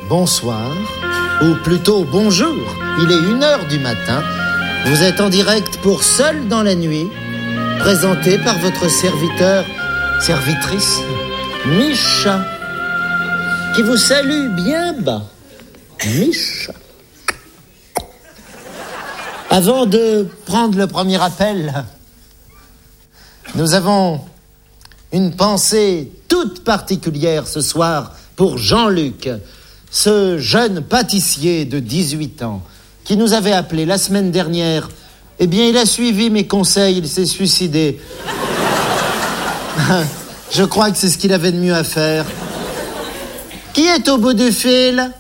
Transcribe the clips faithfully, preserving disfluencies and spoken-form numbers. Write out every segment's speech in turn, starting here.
bonsoir, ou plutôt bonjour. Il est une heure du matin. Vous êtes en direct pour Seul dans la nuit, présenté par votre serviteur, servitrice, Micha, qui vous salue bien bas. Micha. Avant de prendre le premier appel, nous avons une pensée toute particulière ce soir pour Jean-Luc, ce jeune pâtissier de dix-huit ans qui nous avait appelé la semaine dernière. Eh bien, il a suivi mes conseils, il s'est suicidé. Je crois que c'est ce qu'il avait de mieux à faire. Qui est au bout du fil?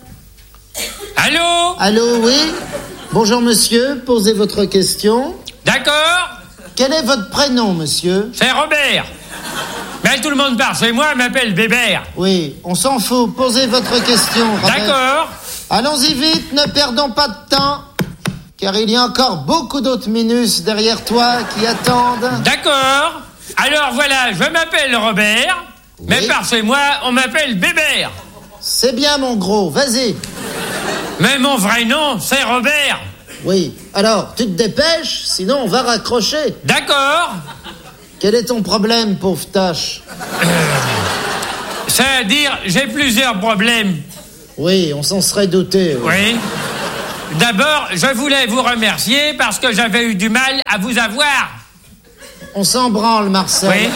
Allô? Allô, oui? Bonjour, monsieur, posez votre question. D'accord. Quel est votre prénom, monsieur? C'est Robert. Mais tout le monde part chez moi, m'appelle Bébert. Oui, on s'en fout, posez votre question, Robert. D'accord. Allons-y vite, ne perdons pas de temps, car il y a encore beaucoup d'autres minus derrière toi qui attendent. D'accord. Alors voilà, je m'appelle Robert, oui. Mais par chez moi, on m'appelle Bébert. C'est bien, mon gros, vas-y. Mais mon vrai nom, c'est Robert. Oui, alors, tu te dépêches, sinon on va raccrocher. D'accord. Quel est ton problème, pauvre tâche? euh, C'est-à-dire, j'ai plusieurs problèmes. Oui, on s'en serait douté. Oui. oui. D'abord, je voulais vous remercier parce que j'avais eu du mal à vous avoir. On s'en branle, Marcel. Oui.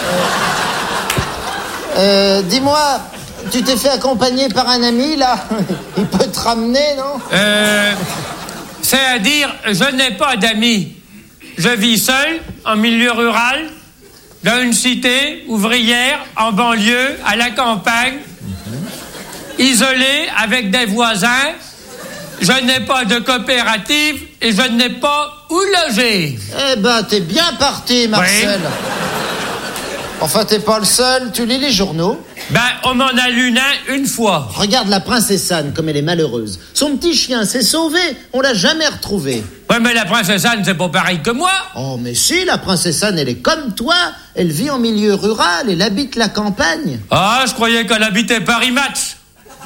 Euh, euh, dis-moi, tu t'es fait accompagner par un ami, là? Il peut te ramener, non? Euh... C'est-à-dire, je n'ai pas d'amis. Je vis seul, en milieu rural, dans une cité ouvrière, en banlieue, à la campagne, mm-hmm. isolé, avec des voisins. Je n'ai pas de coopérative et je n'ai pas où loger. Eh ben, t'es bien parti, Marcel. Oui. Enfin, t'es pas le seul, tu lis les journaux? Ben, on m'en a lu un une fois. Regarde la princesse Anne, comme elle est malheureuse. Son petit chien s'est sauvé, on l'a jamais retrouvé. Ouais, mais la princesse Anne, c'est pas pareil que moi. Oh, mais si, la princesse Anne, elle est comme toi. Elle vit en milieu rural, elle habite la campagne. Ah, je croyais qu'elle habitait Paris Match.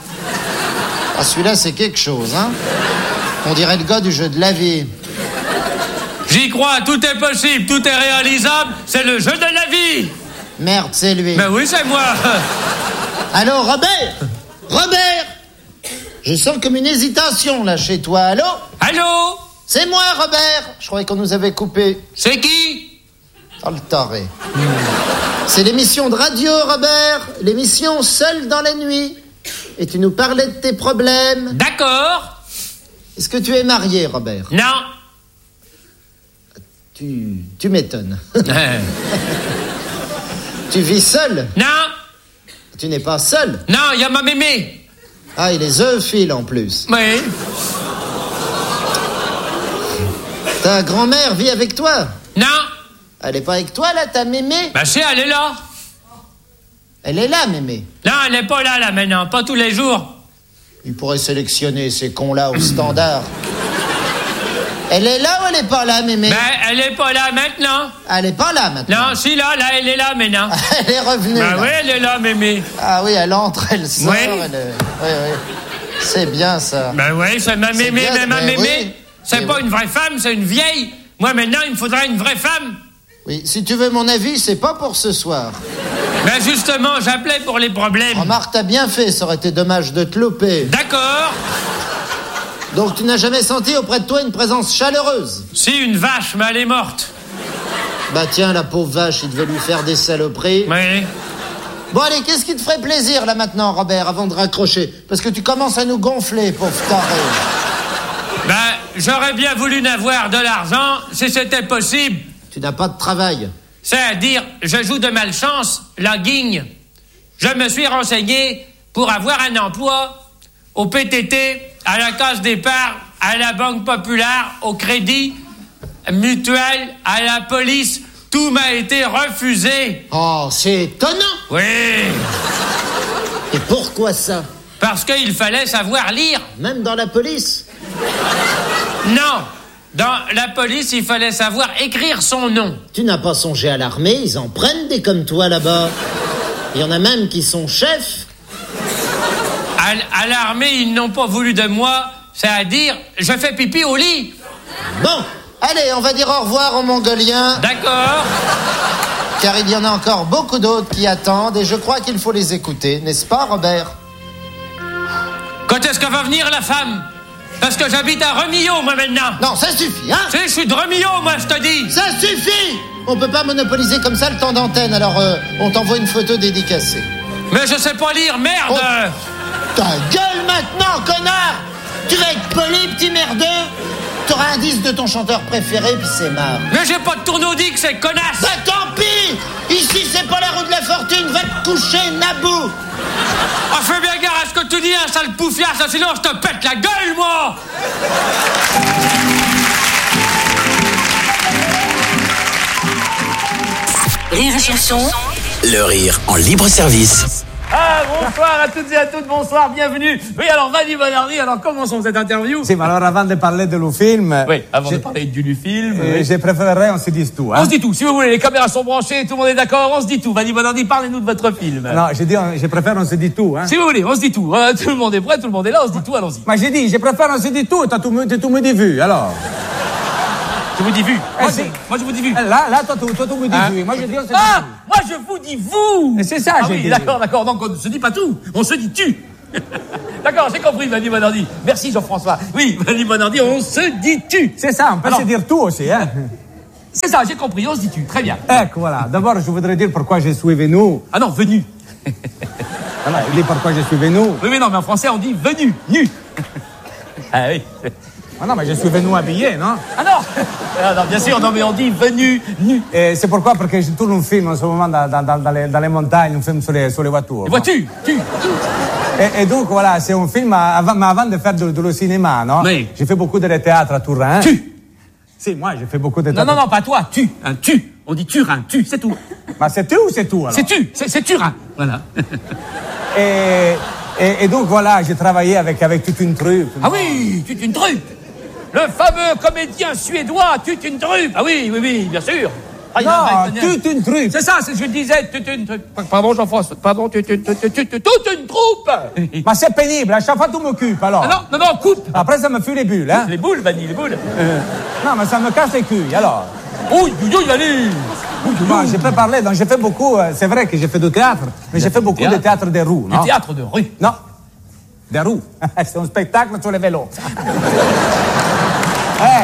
Ah, celui-là, c'est quelque chose, hein. On dirait le gars du jeu de la vie. J'y crois, tout est possible, tout est réalisable, c'est le jeu de la vie. Merde, c'est lui. Ben oui, c'est moi. Allô, Robert? Robert? Je sens comme une hésitation, là, chez toi. Allô? Allô? C'est moi, Robert. Je croyais qu'on nous avait coupé. C'est qui? Oh, le taré. Mmh. C'est l'émission de radio, Robert. L'émission Seul dans la nuit. Et tu nous parlais de tes problèmes. D'accord. Est-ce que tu es marié, Robert? Non. Tu, tu m'étonnes. Tu vis seul? Non. Tu n'es pas seul? Non, il y a ma mémé. Ah, il est zoophile en plus. Oui. Ta grand-mère vit avec toi? Non. Elle est pas avec toi, là, ta mémé? Bah si, elle est là. Elle est là, mémé? Non, elle n'est pas là, là, maintenant. Pas tous les jours. Il pourrait sélectionner ces cons-là au standard. Elle est là ou elle est pas là, mémé? Ben, elle est pas là maintenant. Elle est pas là maintenant? Non, si, là, là, elle est là maintenant. Elle est revenue. Ben là. oui, elle est là, mémé. Ah oui, elle entre, elle sort. Oui. Elle est... Oui, oui. C'est bien, ça. Ben oui, c'est ma mémé, bien, mais ma ben mémé. Oui. C'est mais pas oui. une vraie femme, c'est une vieille. Moi, maintenant, il me faudrait une vraie femme. Oui, si tu veux mon avis, c'est pas pour ce soir. Ben justement, j'appelais pour les problèmes. Remarque, t'as bien fait, ça aurait été dommage de te louper. D'accord. Donc tu n'as jamais senti auprès de toi une présence chaleureuse? Si, une vache, mais elle est morte. Bah tiens, la pauvre vache, il devait lui faire des saloperies. Oui. Bon allez, qu'est-ce qui te ferait plaisir là maintenant, Robert, avant de raccrocher? Parce que tu commences à nous gonfler, pauvre taré. Ben, j'aurais bien voulu n'avoir de l'argent si c'était possible. Tu n'as pas de travail. C'est-à-dire, je joue de malchance la guigne. Je me suis renseigné pour avoir un emploi au P T T, à la Caisse d'épargne, à la Banque Populaire, au Crédit Mutuel, à la police. Tout m'a été refusé. Oh, c'est étonnant. Oui. Et pourquoi ça? Parce qu'il fallait savoir lire. Même dans la police? Non. Dans la police, il fallait savoir écrire son nom. Tu n'as pas songé à l'armée, ils en prennent des comme toi là-bas. Il y en a même qui sont chefs. À, à l'armée, ils n'ont pas voulu de moi, c'est-à-dire, je fais pipi au lit. Bon, allez, on va dire au revoir aux Mongoliens. D'accord. Car il y en a encore beaucoup d'autres qui attendent et je crois qu'il faut les écouter, n'est-ce pas, Robert? Quand est-ce que va venir la femme? Parce que j'habite à Remillot, moi, maintenant. Non, ça suffit, hein? Tu sais, je suis de Remillot, moi, je te dis. Ça suffit! On peut pas monopoliser comme ça le temps d'antenne, alors euh, on t'envoie une photo dédicacée. Mais je sais pas lire, merde! Oh. Ta gueule maintenant, connard! Tu vas être poli, petit merdeux? T'auras un disque de ton chanteur préféré, puis c'est marre. Mais j'ai pas de tourneau-dix, c'est connasse! Bah tant pis! Ici, c'est pas la roue de la fortune, va te coucher, Nabou! Ah, fais bien gare à ce que tu dis, hein, sale poufiasse, sinon je te pète la gueule, moi! Rire et chanson. Le rire en libre service. Ah, bonsoir à toutes et à toutes, bonsoir, bienvenue. Oui, alors, Vanny Bonardi, alors commençons cette interview. Si, mais alors avant de parler de le film... Oui, avant de parler du film... Euh, oui. Je préférerais on se dise tout. Hein. On se dit tout, si vous voulez, les caméras sont branchées, tout le monde est d'accord, on se dit tout. Vanny Bonardi, parlez-nous de votre film. Non, j'ai dit, on- je préfère on se dit tout. Hein. Si vous voulez, on se dit tout. Euh, tout le monde est prêt, tout le monde est là, on se dit tout, allons-y. Mais j'ai dit, je préfère on se dit tout, t'as tout, me- t'as tout me dit vu, alors. Je vous dis vu. Moi, Eh, si. je, moi, je vous dis vu. Là, là, toi, toi, toi, tu me dis Hein? vu. Moi, je dis on se dit Ah, tout. moi, je vous dis vous. Et c'est ça, Ah j'ai oui, dit. d'accord, d'accord. Donc, on ne se dit pas tout, on se dit tu. D'accord, j'ai compris, Vanny Bonardi. Merci, Jean-François. Oui, Vanny Bonardi, on se dit tu. C'est ça, on peut Alors, se dire tout aussi. Hein. c'est ça, j'ai compris, on se dit tu. Très bien. Ecco, voilà. D'abord, je voudrais dire pourquoi je suis venu. Ah non, venu. Voilà, il dit pourquoi je suis venu. Oui, mais non, mais en français, on dit venu, nu. Ah oui. Ah non, mais je suis venu habillé, non? Ah non. Ah non, bien sûr, non, mais on dit venu, nu. Et c'est pourquoi, parce que je tourne un film en ce moment dans, dans, dans, dans, les, dans les montagnes, un film sur les, sur les voitures. Et vois-tu, tu. Et, et donc, voilà, c'est un film, avant, mais avant de faire de, de le cinéma, non? Oui. J'ai fait beaucoup de théâtre à Turin. Tu. Si, moi, j'ai fait beaucoup de Non, théâtre. non, non, pas toi, tu. Un tu. On dit turin, tu, c'est tout. Bah, c'est tu ou c'est tout, alors? C'est tu, c'est c'est turin. Voilà. Et, et, et donc, voilà, j'ai travaillé avec, avec toute une troupe. Ah oui, tu une trupe. Le fameux comédien suédois, tu une trupe. Ah oui, oui, oui, bien sûr. Ah, il y a un vrai Non, italien. toute une troupe. C'est ça, c'est ce que je disais, tu une trupe. Pardon, Jean-François, pardon, tu tu tu tu tu tu toute une troupe. Mais c'est pénible, à chaque fois, tu m'occupes, alors. Ah non, non, non, coupe. Après, ça me fuit les bulles, hein? Les boules, Vanny, les boules. Non, mais ça me casse les couilles, alors. Ouh, ouh, ouh, Vanny. Moi, je peux parler, donc j'ai fait beaucoup, euh, c'est vrai que j'ai fait du théâtre, mais j'ai fait beaucoup de théâtre. théâtre des roues, Du non? théâtre de rue. Non, des roues. C'est un spectacle sur les vélos. Eh.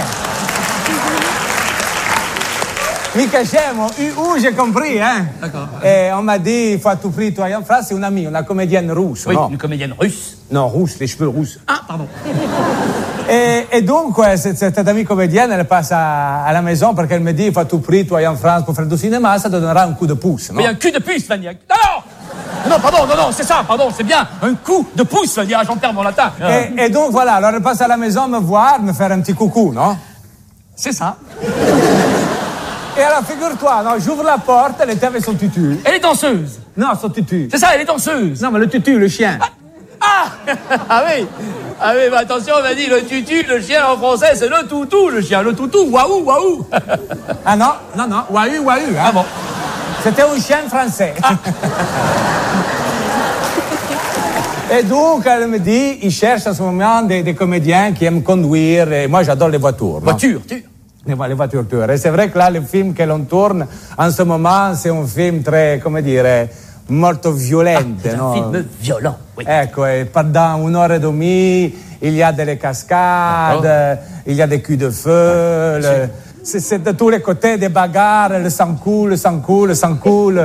Mica scemo, où j'ai compris, hein? D'accord. Et on m'a dit, il faut à tout prix, toi, en France, c'est une amie, une comédienne russe, Oui, non? une comédienne russe. Non, rousse, les cheveux rousses. Ah, pardon. Et, et donc, ouais, cette, cette amie comédienne, elle passe à, à la maison parce qu'elle me dit, il faut à tout prix, toi, en France, pour faire du cinéma, ça te donnera un coup de pouce, non? Mais un cul de puce, Vanny. Non, non Non, pardon, non, non, c'est ça, pardon, c'est bien. Un coup de pouce, Vanny, j'en terme en latin. Et, et donc, voilà, alors elle passe à la maison me voir, me faire un petit coucou, non? C'est ça. Et alors, figure-toi, non, j'ouvre la porte, elle était avec son tutu. Elle est danseuse. Non, son tutu. C'est ça, elle est danseuse. Non, mais le tutu, le chien. Ah Ah oui. Ah oui, mais attention, Vanny, le tutu, le chien en français, c'est le toutou, le chien, le toutou, waouh, waouh. Ah non, non, non, wahu, wahu, hein. Ah bon. C'était un chien français. Et donc, elle me dit, il cherche en ce moment des, des comédiens qui aiment conduire, et moi j'adore les voitures. non? Voiture, tu. Les, les voitures. Et c'est vrai que là, le film que l'on tourne en ce moment, c'est un film très, come dire, molto violente. C'est no? un film violent, oui. Ecco, et pendant une heure et demie, il y a des cascades, il y a des culs de feu, le- c'est, c'est de tous les côtés des bagarres, le sang coule, le sang coule, le sang coule.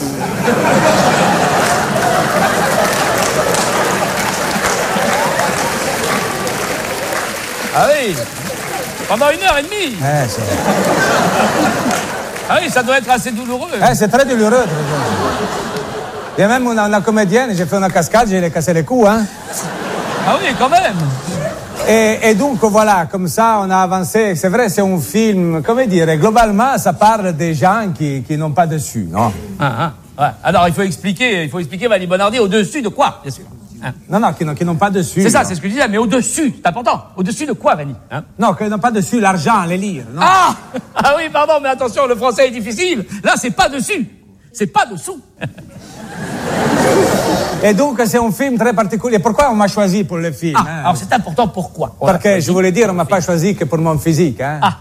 Ah oui. Pendant une heure et demie. Eh, c'est, Ah oui, ça doit être assez douloureux. eh, c'est très douloureux. très douloureux. Il y a même une, une comédienne, j'ai fait une cascade, j'ai cassé les coups, hein. Ah oui, quand même. Et, et donc voilà, comme ça on a avancé. C'est vrai, c'est un film, comment dire, globalement ça parle des gens qui, qui n'ont pas dessus, non? Ah, ah, ouais. Alors, il faut expliquer, il faut expliquer, Vanny Bonardi, au-dessus de quoi, bien sûr. Hein. Non, non, qui, n'ont- qui n'ont pas dessus. C'est ça, non. c'est ce que je disais, mais au-dessus, c'est important. Au-dessus de quoi, Vanny, hein? Non, qui n'ont pas dessus l'argent, les livres, non? Ah Ah oui, pardon, mais attention, le français est difficile. Là, c'est pas dessus. C'est pas dessous. Et donc, c'est un film très particulier. Pourquoi on m'a choisi pour le film? Ah, hein? alors c'est important, pourquoi? Parce que, je voulais dire, on m'a pas choisi que pour mon physique. Hein? Ah.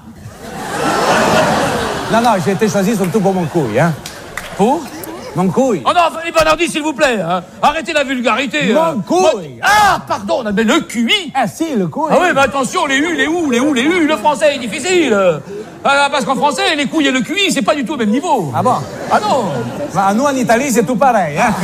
Non, non, j'ai été choisi surtout pour mon couille. Hein? Pour? Mon couille. Oh non, Fanny Bonardi, s'il vous plaît, hein. Arrêtez la vulgarité. Mon euh. couille. Moi- Ah, pardon, mais le Q I. Ah si, le couille. Ah oui, mais attention, les U, les OU, les OU, les U, le français est difficile. Ah, parce qu'en français, les couilles et le Q I, c'est pas du tout au même niveau. Ah bon? Ah non. Bah, nous, en Italie, c'est tout pareil. Hein?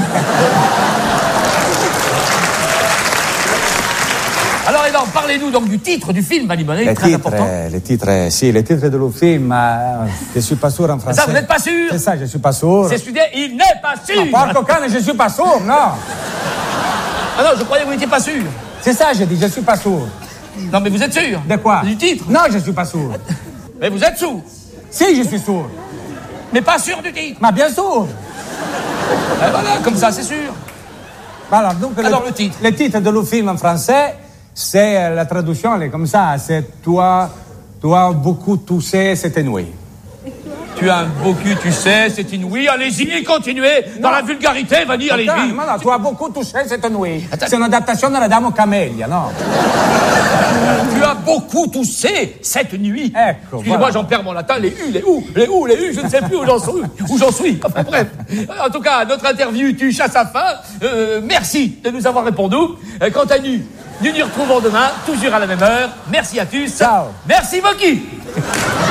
Alors, et donc, parlez-nous donc du titre du film, Fanny Bonardi, Le très titre, important. euh, le titre, euh, si, le titre du film, euh, je suis pas sûr en français. Ça, vous n'êtes pas sûr? C'est ça, je suis pas sûr. C'est celui il n'est pas sûr. Porco cane, je suis pas sûr, non. Ah non, je croyais que vous n'étiez pas sûr. C'est ça, j'ai dit, je suis pas sûr. Non, mais vous êtes sûr? De quoi? Du titre? Non, je suis pas sûr. Mais vous êtes sûr? Si, je suis sûr. Mais pas sûr du titre. Mais bien sûr. Eh voilà, comme ça, c'est sûr. Alors, donc, Alors, le titre. Le titre de le film en français, c'est, euh, la traduction, elle est comme ça, c'est toi, toi beaucoup toussé cette nuit. Tu as un beau cul, tu sais, c'est inouï. Allez-y, continuez. Dans Non. la vulgarité, Fanny, allez-y. Non, non, tu as beaucoup touché cette nuit. C'est une adaptation de la Dame Camélia, non? Tu as beaucoup toussé cette nuit. Ecco, Excusez-moi, voilà. j'en perds mon latin. Les U, les OU, les OU, les U, je ne sais plus où j'en suis. Où j'en suis. Enfin bref. En tout cas, notre interview touche à sa fin. Euh, merci de nous avoir répondu. Euh, quant à nous, nous nous retrouvons demain, toujours à la même heure. Merci à tous. Ciao. Merci, Moki.